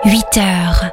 8h.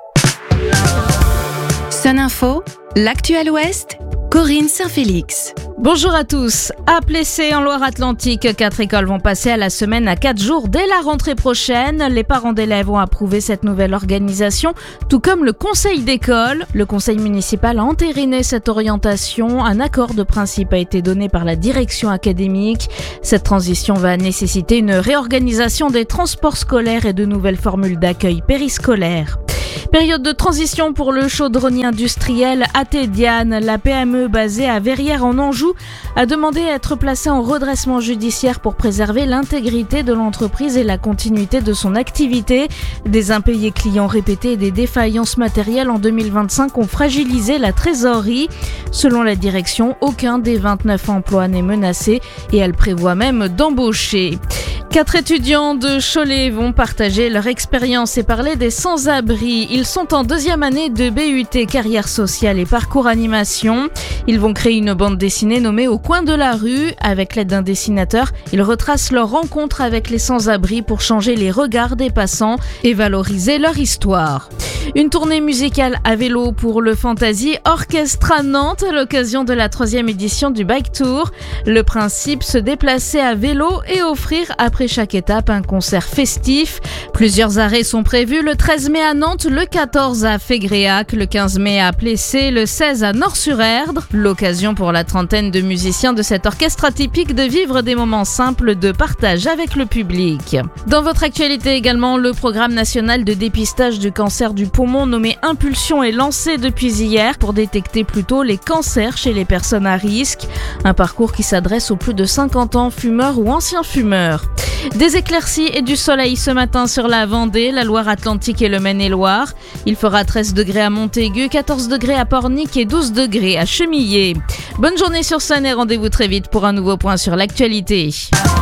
Sun Info, l'Actuel Ouest, Corinne Saint-Félix. Bonjour à tous. À Plessé, en Loire-Atlantique, 4 écoles vont passer à la semaine à 4 jours dès la rentrée prochaine. Les parents d'élèves ont approuvé cette nouvelle organisation, tout comme le conseil d'école. Le conseil municipal a entériné cette orientation. Un accord de principe a été donné par la direction académique. Cette transition va nécessiter une réorganisation des transports scolaires et de nouvelles formules d'accueil périscolaire. Période de transition pour le chaudronnier industriel Athédiane. La PME basée à Verrières en Anjou a demandé à être placée en redressement judiciaire pour préserver l'intégrité de l'entreprise et la continuité de son activité. Des impayés clients répétés et des défaillances matérielles en 2025 ont fragilisé la trésorerie. Selon la direction, aucun des 29 emplois n'est menacé et elle prévoit même d'embaucher. 4 étudiants de Cholet vont partager leur expérience et parler des sans-abri. Ils sont en 2e année de BUT Carrière Sociale et Parcours Animation. Ils vont créer une bande dessinée nommée Au coin de la rue. Avec l'aide d'un dessinateur, ils retracent leur rencontre avec les sans-abri pour changer les regards des passants et valoriser leur histoire. Une tournée musicale à vélo pour le Fantasy Orchestra Nantes à l'occasion de la 3e édition du Bike Tour. Le principe, se déplacer à vélo et offrir après chaque étape un concert festif. Plusieurs arrêts sont prévus le 13 mai à Nantes, le 14 à Fégréac, le 15 mai à Plessé, le 16 à Nort-sur-Erdre. L'occasion pour la trentaine de musiciens de cet orchestre atypique de vivre des moments simples de partage avec le public. Dans votre actualité également, le programme national de dépistage du cancer du poumon nommé Impulsion est lancé depuis hier pour détecter plus tôt les cancers chez les personnes à risque. Un parcours qui s'adresse aux plus de 50 ans, fumeurs ou anciens fumeurs. Des éclaircies et du soleil ce matin sur la Vendée, la Loire-Atlantique et le Maine-et-Loire. Il fera 13 degrés à Montaigu, 14 degrés à Pornic et 12 degrés à Chemillé. Bonne journée sur Sun et rendez-vous très vite pour un nouveau point sur l'actualité.